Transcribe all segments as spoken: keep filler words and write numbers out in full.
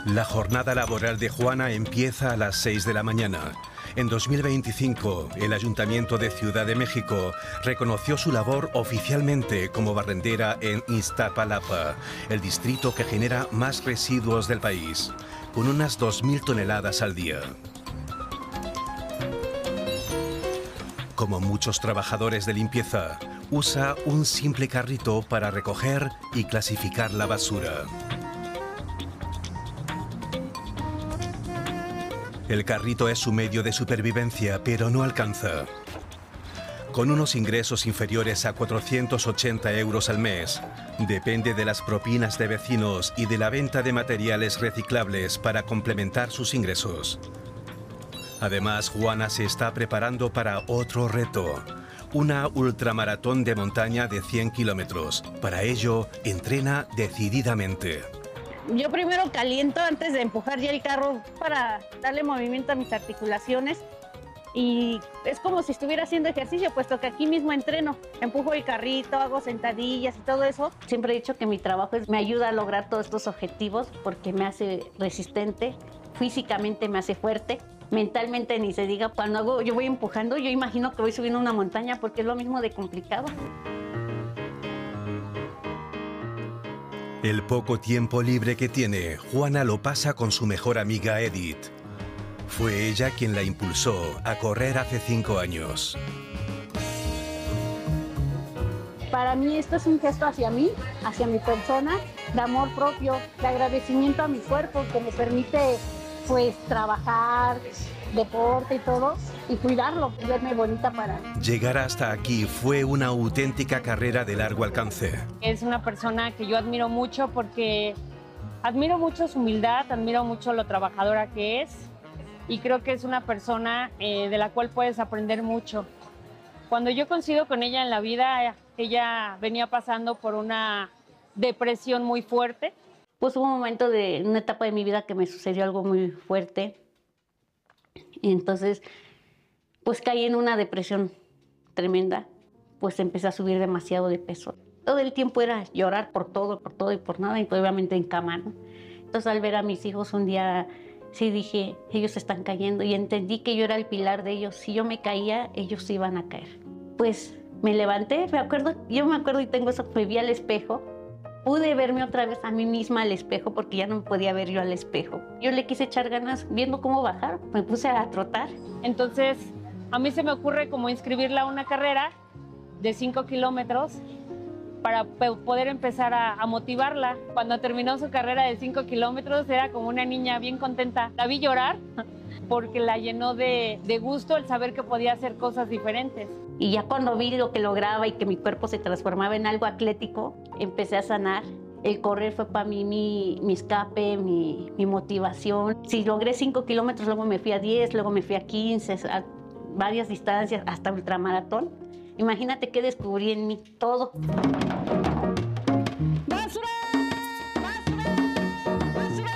La jornada laboral de Juana empieza a las seis de la mañana. En dos mil veinticinco, el Ayuntamiento de Ciudad de México reconoció su labor oficialmente como barrendera en Iztapalapa, el distrito que genera más residuos del país, con unas dos mil toneladas al día. Como muchos trabajadores de limpieza, usa un simple carrito para recoger y clasificar la basura. El carrito es su medio de supervivencia, pero no alcanza. Con unos ingresos inferiores a cuatrocientos ochenta euros al mes, depende de las propinas de vecinos y de la venta de materiales reciclables para complementar sus ingresos. Además, Juana se está preparando para otro reto, una ultramaratón de montaña de cien kilómetros. Para ello, entrena decididamente. Yo primero caliento antes de empujar ya el carro para darle movimiento a mis articulaciones y es como si estuviera haciendo ejercicio, puesto que aquí mismo entreno. Empujo el carrito, hago sentadillas y todo eso. Siempre he dicho que mi trabajo es, me ayuda a lograr todos estos objetivos porque me hace resistente, físicamente me hace fuerte, mentalmente ni se diga. Cuando hago, yo voy empujando, yo imagino que voy subiendo una montaña porque es lo mismo de complicado. El poco tiempo libre que tiene, Juana lo pasa con su mejor amiga Edith. Fue ella quien la impulsó a correr hace cinco años. Para mí esto es un gesto hacia mí, hacia mi persona, de amor propio, de agradecimiento a mi cuerpo que me permite pues trabajar, deporte y todo, y cuidarlo, y verme bonita para mí. Llegar hasta aquí fue una auténtica carrera de largo alcance. Es una persona que yo admiro mucho porque admiro mucho su humildad, admiro mucho lo trabajadora que es y creo que es una persona eh, de la cual puedes aprender mucho. Cuando yo coincido con ella en la vida, ella venía pasando por una depresión muy fuerte. Pues hubo un momento de una etapa de mi vida que me sucedió algo muy fuerte. Y entonces, pues caí en una depresión tremenda. Pues empecé a subir demasiado de peso. Todo el tiempo era llorar por todo, por todo y por nada, y obviamente en cama, ¿no? Entonces, al ver a mis hijos un día, sí dije, ellos están cayendo. Y entendí que yo era el pilar de ellos. Si yo me caía, ellos se iban a caer. Pues me levanté, me acuerdo, yo me acuerdo y tengo eso, me vi al espejo. Pude verme otra vez a mí misma al espejo porque ya no me podía ver yo al espejo. Yo le quise echar ganas viendo cómo bajar, me puse a trotar. Entonces, a mí se me ocurre como inscribirla a una carrera de cinco kilómetros para poder empezar a, a motivarla. Cuando terminó su carrera de cinco kilómetros era como una niña bien contenta. La vi llorar porque la llenó de, de gusto el saber que podía hacer cosas diferentes. Y ya cuando vi lo que lograba y que mi cuerpo se transformaba en algo atlético, empecé a sanar. El correr fue para mí mi, mi escape, mi, mi motivación. Si logré cinco kilómetros, luego me fui a diez, luego me fui a quince, a varias distancias, hasta ultramaratón. Imagínate qué descubrí en mí, todo. ¡Basura! ¡Basura! ¡Basura!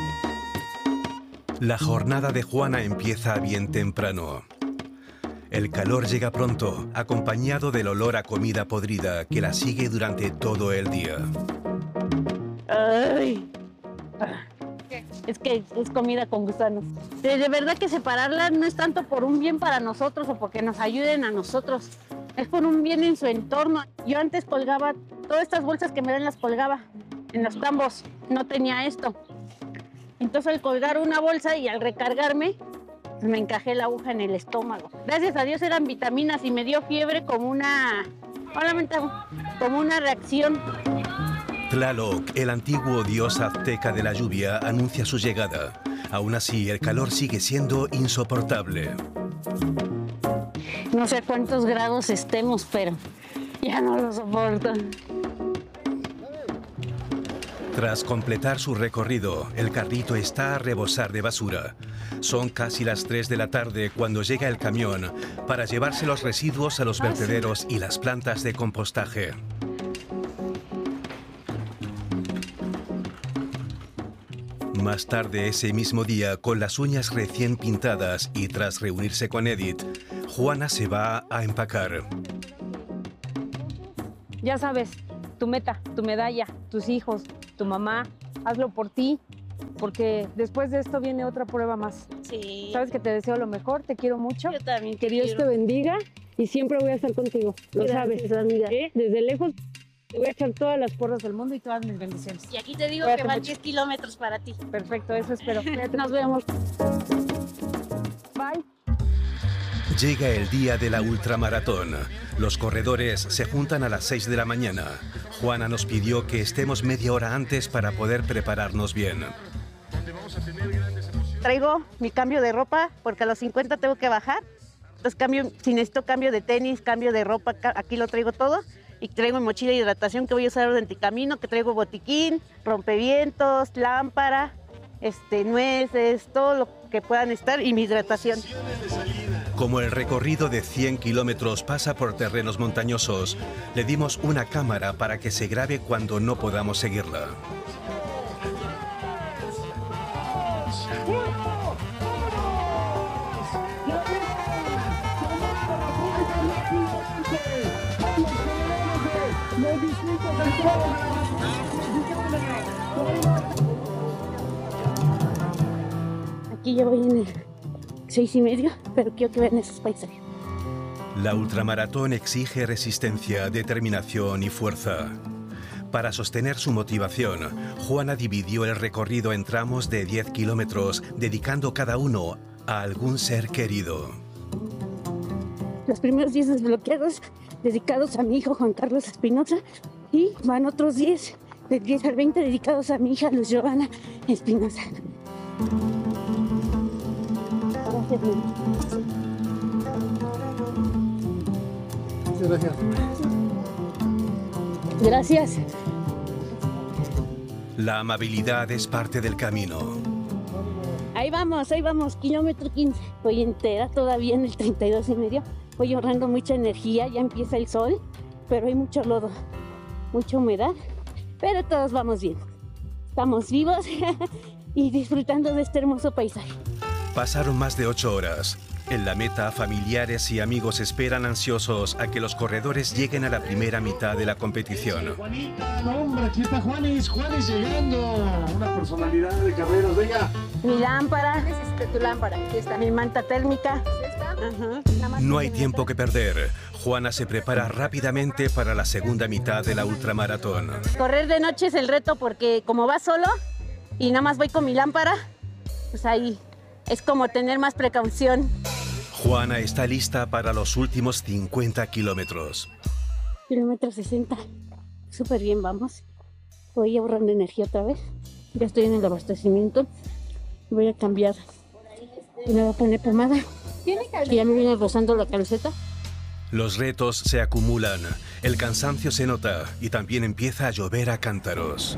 La jornada de Juana empieza bien temprano. El calor llega pronto, acompañado del olor a comida podrida que la sigue durante todo el día. Ay. Es que es comida con gusanos. De, de verdad que separarla no es tanto por un bien para nosotros o porque nos ayuden a nosotros. Es por un bien en su entorno. Yo antes colgaba, todas estas bolsas que me dan las colgaba en los tambos. No tenía esto. Entonces al colgar una bolsa y al recargarme, me encajé la aguja en el estómago. Gracias a Dios eran vitaminas y me dio fiebre como una, obviamente, como una reacción. Tlaloc, el antiguo dios azteca de la lluvia, anuncia su llegada. Aún así, el calor sigue siendo insoportable. No sé a cuántos grados estemos, pero ya no lo soporto. Tras completar su recorrido, el carrito está a rebosar de basura. Son casi las tres de la tarde cuando llega el camión para llevarse los residuos a los vertederos y las plantas de compostaje. Más tarde ese mismo día, con las uñas recién pintadas y tras reunirse con Edith, Juana se va a empacar. Ya sabes, tu meta, tu medalla, tus hijos, tu mamá, hazlo por ti. porque después de esto viene otra prueba más. Sí. Sabes que te deseo lo mejor, te quiero mucho. Yo también Que te Dios quiero. te bendiga y siempre voy a estar contigo, lo Gracias, sabes. amiga. ¿Eh? Desde lejos te voy a echar todas las porras del mundo y todas mis bendiciones. Y aquí te digo Cuídate que van mucho. diez kilómetros para ti. Perfecto, eso espero. Nos vemos. Bye. Llega el día de la ultramaratón. Los corredores se juntan a las seis de la mañana. Juana nos pidió que estemos media hora antes para poder prepararnos bien. Traigo mi cambio de ropa porque a los cincuenta tengo que bajar. Entonces cambio, si necesito cambio de tenis, cambio de ropa, ca- aquí lo traigo todo. Y traigo mi mochila de hidratación que voy a usar durante el camino, que traigo botiquín, rompevientos, lámpara, este, nueces, todo lo que puedan estar y mi hidratación. Como el recorrido de cien kilómetros pasa por terrenos montañosos, le dimos una cámara para que se grabe cuando no podamos seguirla. Aquí ya voy en el seis y medio, pero quiero que vean esos paisajes. La ultramaratón exige resistencia, determinación y fuerza. Para sostener su motivación, Juana dividió el recorrido en tramos de diez kilómetros, dedicando cada uno a algún ser querido. Los primeros diez desbloqueados dedicados a mi hijo Juan Carlos Espinosa y van otros diez, del diez al veinte, dedicados a mi hija Luz Giovanna Espinosa. Gracias, mi amor. Muchas gracias. Gracias. La amabilidad es parte del camino. Ahí vamos, ahí vamos, kilómetro quince. Voy entera todavía en el treinta y dos y medio. Voy ahorrando mucha energía, ya empieza el sol, pero hay mucho lodo, mucha humedad, pero todos vamos bien. Estamos vivos y disfrutando de este hermoso paisaje. Pasaron más de ocho horas. En la meta, familiares y amigos esperan ansiosos a que los corredores lleguen a la primera mitad de la competición. Juanita, no, hombre, aquí está Juanis, Juanis llegando. Una personalidad de carreras, venga. Mi lámpara. Necesito tu lámpara. Aquí está. Mi manta térmica. ¿Sí está? Ajá. No hay tiempo que perder. Juana se prepara rápidamente para la segunda mitad de la ultramaratón. Correr de noche es el reto porque como va solo y nada más voy con mi lámpara, pues ahí es como tener más precaución. Juana está lista para los últimos cincuenta kilómetros. Kilómetro sesenta. Súper bien, vamos. Voy ahorrando energía otra vez. Ya estoy en el abastecimiento. Voy a cambiar. Y me voy a poner pomada. Que ya me viene rozando la calceta. Los retos se acumulan, el cansancio se nota y también empieza a llover a cántaros.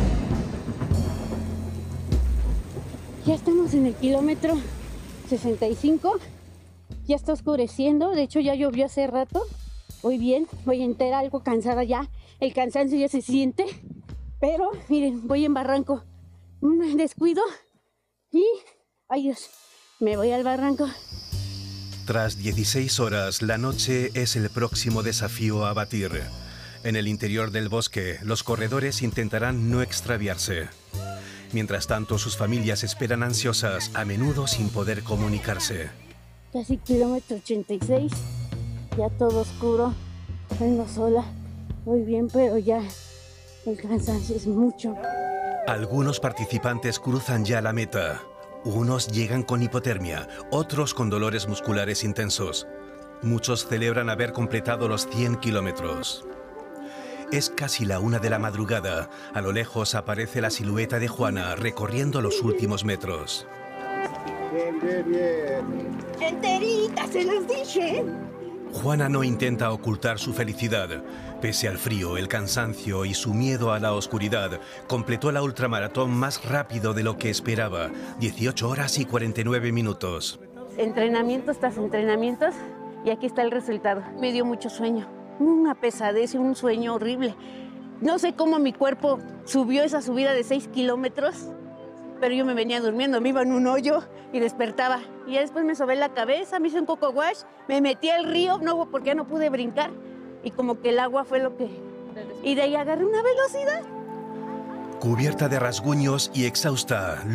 Ya estamos en el kilómetro sesenta y cinco. Ya está oscureciendo. De hecho, ya llovió hace rato. Voy bien, voy entera, algo cansada ya. El cansancio ya se siente. Pero, miren, voy en barranco. Un descuido y... ¡ay, Dios! Me voy al barranco. Tras dieciséis horas, la noche es el próximo desafío a batir. En el interior del bosque, los corredores intentarán no extraviarse. Mientras tanto, sus familias esperan ansiosas, a menudo sin poder comunicarse. Casi kilómetro ochenta y seis. Ya todo oscuro. Vengo sola. Voy bien, pero ya el cansancio es mucho. Algunos participantes cruzan ya la meta. Unos llegan con hipotermia, otros con dolores musculares intensos. Muchos celebran haber completado los cien kilómetros. Es casi la una de la madrugada. A lo lejos aparece la silueta de Juana recorriendo los últimos metros. Bien, bien, bien. ¡Enterita, se los dije! Juana no intenta ocultar su felicidad. Pese al frío, el cansancio y su miedo a la oscuridad, completó la ultramaratón más rápido de lo que esperaba, dieciocho horas y cuarenta y nueve minutos. Entrenamientos tras entrenamientos y aquí está el resultado. Me dio mucho sueño, una pesadez y un sueño horrible. No sé cómo mi cuerpo subió esa subida de seis kilómetros, pero yo me venía durmiendo, me iba en un hoyo y despertaba. Y ya después me sobé la cabeza, me hice un coco wash, me metí al río, no, porque ya no pude brincar. Y como que el agua fue lo que... Y de ahí agarré una velocidad. Cubierta de rasguños y exhausta,